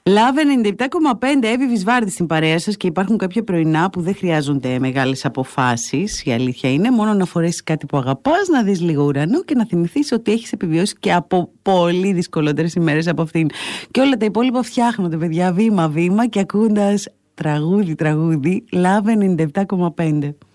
Love 97,5, Εύη Βυσβάρδη στην παρέα σας, και υπάρχουν κάποια πρωινά που δεν χρειάζονται μεγάλες αποφάσεις. Η αλήθεια είναι μόνο να φορέσεις κάτι που αγαπάς, να δεις λίγο ουρανό και να θυμηθείς ότι έχεις επιβιώσει και από πολύ δυσκολότερες ημέρες από αυτήν. Και όλα τα υπόλοιπα φτιάχνονται, παιδιά, βήμα-βήμα και ακούγοντας τραγούδι, Love 97,5.